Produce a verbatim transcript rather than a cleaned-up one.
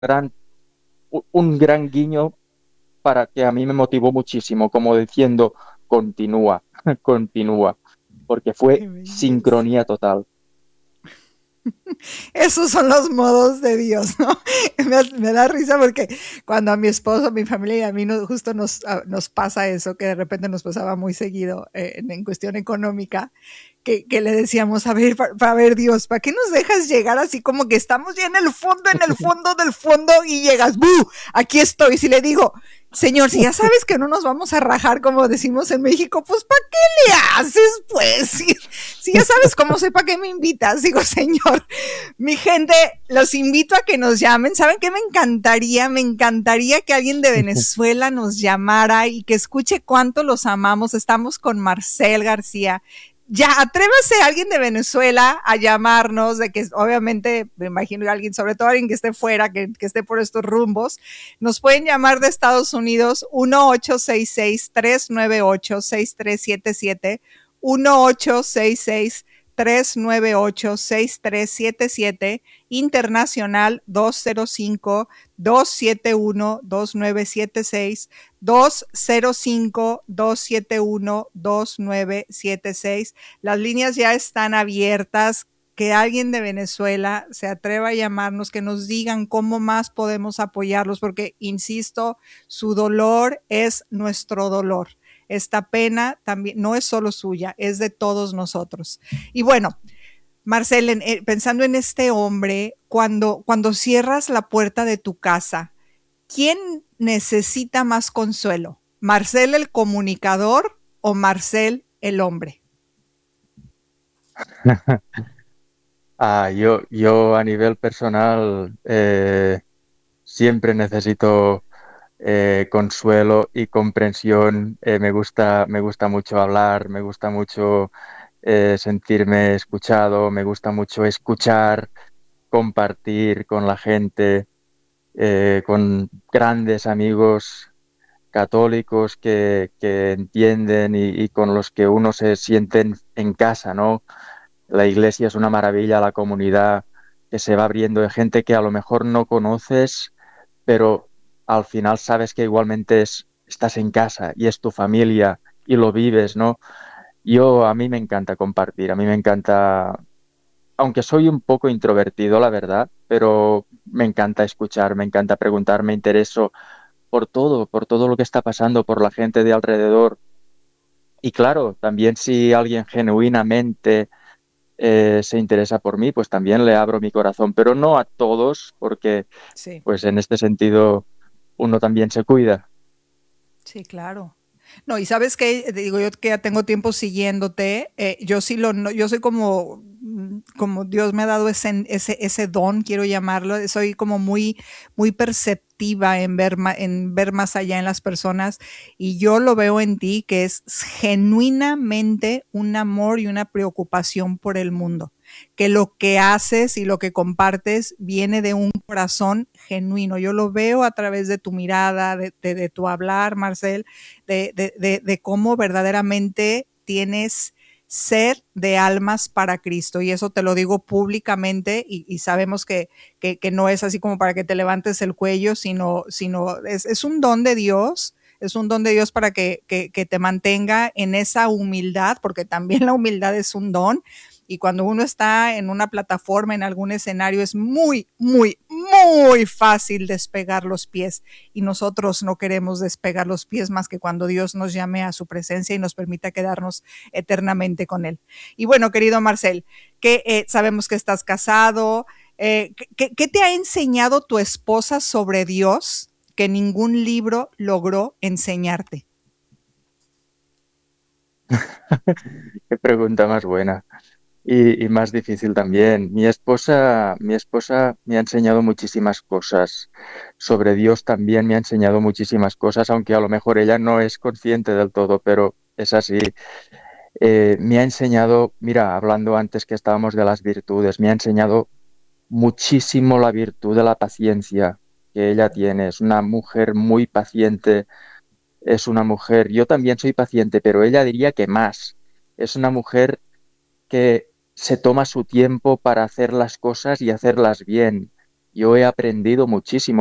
gran, un gran guiño para que a mí me motivó muchísimo, como diciendo, continúa, continúa, porque fue Qué belleza. sincronía total. Esos son los modos de Dios, ¿no? Me, me da risa porque cuando a mi esposo, a mi familia y a mí no, justo nos, a, nos pasa eso, que de repente nos pasaba muy seguido eh, en, en, cuestión económica, que, que, le decíamos, a ver, para ver Dios, ¿para qué nos dejas llegar así como que estamos ya en el fondo, en el fondo del fondo y llegas, ¡bu! Aquí estoy. Si le digo, Señor, si ya sabes que no nos vamos a rajar, como decimos en México, pues ¿para qué le haces, pues? Si, si ya sabes cómo sé, ¿para qué me invitas? Digo, Señor, mi gente, los invito a que nos llamen. ¿Saben qué me encantaría? Me encantaría que alguien de Venezuela nos llamara y que escuche cuánto los amamos. Estamos con Marcel García. Ya, atrévase alguien de Venezuela a llamarnos, de que obviamente, me imagino que alguien, sobre todo alguien que esté fuera, que, que esté por estos rumbos, nos pueden llamar de Estados Unidos uno ocho seis seis, tres nueve ocho, seis tres siete siete, uno ocho seis seis, tres nueve ocho, seis tres siete siete, internacional dos cero cinco, dos siete uno, dos nueve siete seis, dos cero cinco, dos siete uno, dos nueve siete seis. Las líneas ya están abiertas. Que alguien de Venezuela se atreva a llamarnos, que nos digan cómo más podemos apoyarlos, porque, insisto, su dolor es nuestro dolor. Esta pena también no es solo suya, es de todos nosotros. Y bueno, Marcel, en, eh, pensando en este hombre, cuando, cuando cierras la puerta de tu casa, ¿quién necesita más consuelo? ¿Marcel el comunicador o Marcel el hombre? Ah, yo, yo a nivel personal eh, siempre necesito eh, consuelo y comprensión. Eh, me gusta, me gusta mucho hablar, me gusta mucho eh, sentirme escuchado, me gusta mucho escuchar, compartir con la gente, eh, con grandes amigos católicos que, que entienden y, y con los que uno se siente en, en casa, ¿no? La iglesia es una maravilla, la comunidad que se va abriendo de gente que a lo mejor no conoces, pero al final sabes que igualmente es, estás en casa y es tu familia y lo vives, ¿no? Yo, a mí me encanta compartir, a mí me encanta, aunque soy un poco introvertido, la verdad, pero me encanta escuchar, me encanta preguntar, me intereso por todo, por todo lo que está pasando, por la gente de alrededor. Y claro, también si alguien genuinamente eh, se interesa por mí, pues también le abro mi corazón, pero no a todos, porque Sí, pues en este sentido uno también se cuida. sí, claro. No, y sabes que digo yo que ya tengo tiempo siguiéndote, eh, yo sí lo, no, yo soy como, mm, como Dios me ha dado ese, ese, ese don, quiero llamarlo, soy como muy, muy perceptiva en ver, ma- en ver más allá en las personas y yo lo veo en ti que es genuinamente un amor y una preocupación por el mundo, que lo que haces y lo que compartes viene de un corazón genuino. Yo lo veo a través de tu mirada, de, de, de tu hablar, Marcel, de, de, de, de cómo verdaderamente tienes ser de almas para Cristo. Y eso te lo digo públicamente y, y sabemos que, que, que, no es así como para que te levantes el cuello, sino, sino es, es un don de Dios, es un don de Dios para que, que, que te mantenga en esa humildad, porque también la humildad es un don, y cuando uno está en una plataforma, en algún escenario, es muy, muy, muy fácil despegar los pies y nosotros no queremos despegar los pies más que cuando Dios nos llame a su presencia y nos permita quedarnos eternamente con Él. Y bueno, querido Marcel, que eh, sabemos que estás casado, eh, ¿qué, ¿qué te ha enseñado tu esposa sobre Dios que ningún libro logró enseñarte? Qué pregunta más buena y, y más difícil también. Mi esposa, mi esposa me ha enseñado muchísimas cosas. Sobre Dios también me ha enseñado muchísimas cosas, aunque a lo mejor ella no es consciente del todo, pero es así. Eh, me ha enseñado, mira, hablando antes que estábamos de las virtudes, me ha enseñado muchísimo la virtud de la paciencia que ella tiene. Es una mujer muy paciente, es una mujer, yo también soy paciente, pero ella diría que más. Es una mujer que se toma su tiempo para hacer las cosas y hacerlas bien. yo he aprendido muchísimo